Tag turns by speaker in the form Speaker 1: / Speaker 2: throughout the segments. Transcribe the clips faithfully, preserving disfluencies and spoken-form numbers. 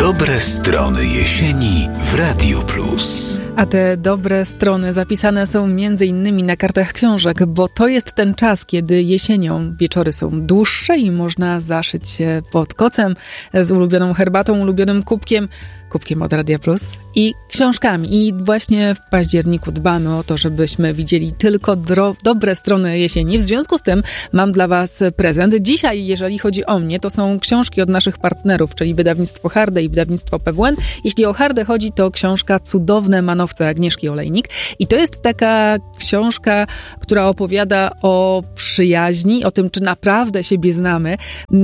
Speaker 1: Dobre strony jesieni w Radiu Plus.
Speaker 2: A te dobre strony zapisane są między innymi na kartach książek, bo to jest ten czas, kiedy jesienią wieczory są dłuższe i można zaszyć się pod kocem z ulubioną herbatą, ulubionym kubkiem, kubkiem od Radia Plus i książkami. I właśnie w październiku dbamy o to, żebyśmy widzieli tylko dro- dobre strony jesieni. W związku z tym mam dla was prezent. Dzisiaj, jeżeli chodzi o mnie, to są książki od naszych partnerów, czyli wydawnictwo Harde i wydawnictwo P W N. Jeśli o Harde chodzi, to książka Cudowne manowce Agnieszki Olejnik. I to jest taka książka, która opowiada o przyjaźni, o tym, czy naprawdę siebie znamy.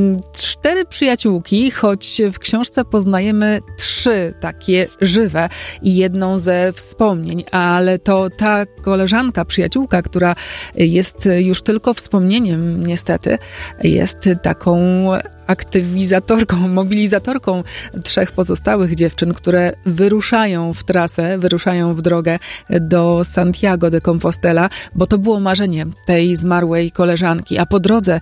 Speaker 2: Cztery przyjaciółki, choć w książce poznajemy trzy takie żywe i jedną ze wspomnień, ale to ta koleżanka, przyjaciółka, która jest już tylko wspomnieniem, niestety, jest taką aktywizatorką, mobilizatorką trzech pozostałych dziewczyn, które wyruszają w trasę, wyruszają w drogę do Santiago de Compostela, bo to było marzenie tej zmarłej koleżanki, a po drodze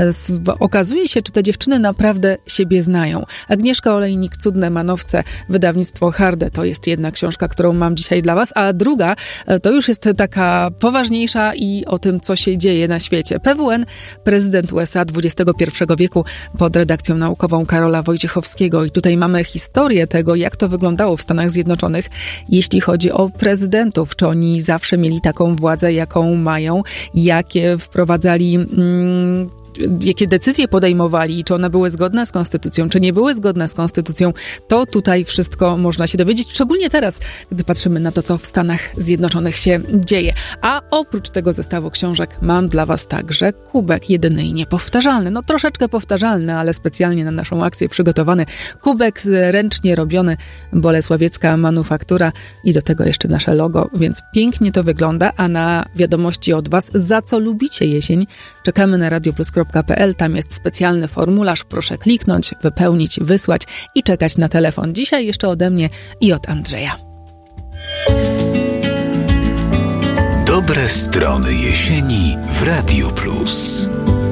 Speaker 2: okazuje się, czy te dziewczyny naprawdę siebie znają. Agnieszka Olejnik, Cudne manowce, wydawnictwo Harde, to jest jedna książka, którą mam dzisiaj dla was, a druga to już jest taka poważniejsza i o tym, co się dzieje na świecie. P W N, prezydent U S A dwudziestego pierwszego wieku, pod redakcją naukową Karola Wojciechowskiego. I tutaj mamy historię tego, jak to wyglądało w Stanach Zjednoczonych, jeśli chodzi o prezydentów. Czy oni zawsze mieli taką władzę, jaką mają, jakie wprowadzali... Mm, jakie decyzje podejmowali, czy one były zgodne z konstytucją, czy nie były zgodne z konstytucją, to tutaj wszystko można się dowiedzieć, szczególnie teraz, gdy patrzymy na to, co w Stanach Zjednoczonych się dzieje. A oprócz tego zestawu książek mam dla was także kubek jedyny i niepowtarzalny. No troszeczkę powtarzalny, ale specjalnie na naszą akcję przygotowany. Kubek ręcznie robiony, bolesławiecka manufaktura i do tego jeszcze nasze logo, więc pięknie to wygląda, a na wiadomości od was, za co lubicie jesień, czekamy na radioplus kropka p l. Tam jest specjalny formularz. Proszę kliknąć, wypełnić, wysłać i czekać na telefon. Dzisiaj jeszcze ode mnie i od Andrzeja.
Speaker 1: Dobre strony jesieni w Radiu Plus.